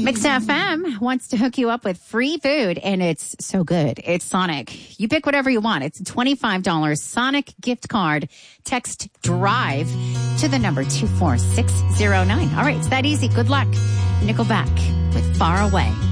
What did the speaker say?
Mix FM wants to hook you up with free food, and it's so good. It's Sonic. You pick whatever you want. It's a $25 Sonic gift card. Text DRIVE to the number 24609. All right, it's that easy. Good luck. Nickelback with Far Away.